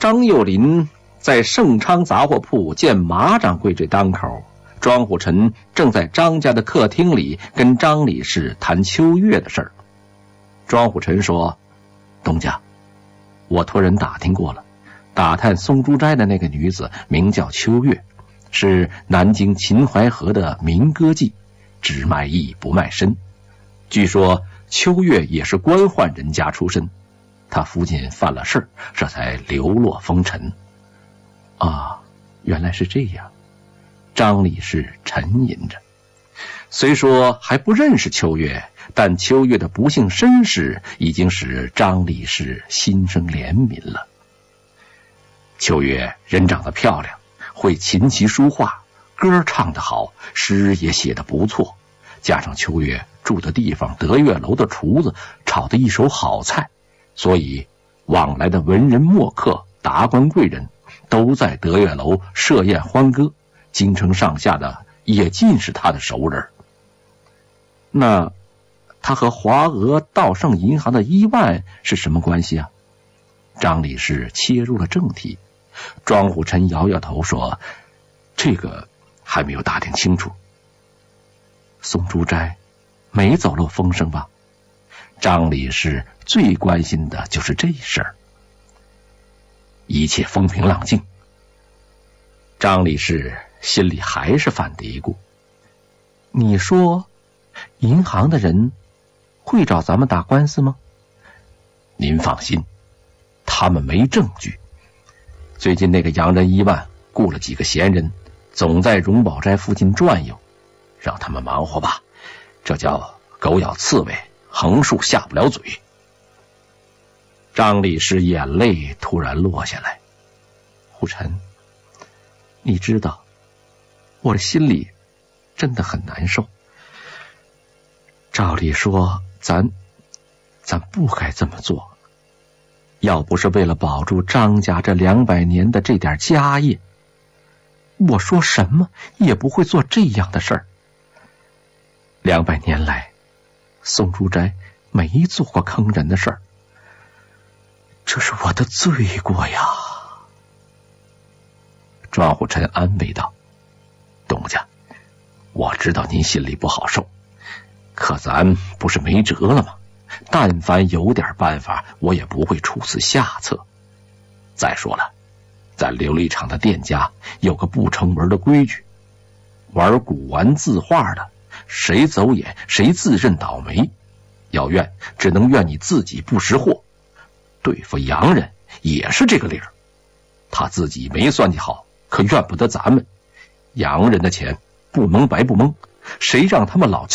张幼林在盛昌杂货铺见马掌柜这当口，庄虎臣正在张家的客厅里跟张理事谈秋月的事儿。庄虎臣说：“东家，我托人打听过了，打探松竹斋的那个女子名叫秋月，是南京秦淮河的民歌妓，只卖艺不卖身。据说秋月也是官宦人家出身，他父亲犯了事儿，这才流落风尘。”啊，原来是这样。张理事沉吟着，虽说还不认识秋月，但秋月的不幸身世已经使张理事心生怜悯了。秋月人长得漂亮，会琴棋书画，歌唱得好，诗也写得不错，加上秋月住的地方德月楼的厨子炒的一手好菜，所以往来的文人墨客、达官贵人都在德月楼设宴欢歌，京城上下的也尽是他的熟人。那他和华俄道盛银行的1万是什么关系啊？张理事切入了正题。庄虎臣摇摇头说：“这个还没有打听清楚。”松竹斋没走漏风声吧？张理事最关心的就是这事儿。一切风平浪静。张理事心里还是犯嘀咕：你说银行的人会找咱们打官司吗？您放心，他们没证据。最近那个洋人1万雇了几个闲人，总在荣宝斋附近转悠，让他们忙活吧，这叫狗咬刺猬，横竖下不了嘴。张理事眼泪突然落下来。虎臣，你知道我的心里真的很难受。照理说咱不该这么做，要不是为了保住张家这200年的这点家业，我说什么也不会做这样的事儿。200年来，松竹斋没做过坑人的事儿，这是我的罪过呀。庄虎臣安慰道：“东家，我知道您心里不好受，可咱不是没辙了吗？但凡有点办法，我也不会出此下策。再说了，咱琉璃厂的店家有个不成文的规矩，玩古玩字画的，谁走眼谁自认倒霉，要怨只能怨你自己不识货。对付洋人也是这个理儿，他自己没算计好，可怨不得咱们。洋人的钱不蒙白不蒙，谁让他们老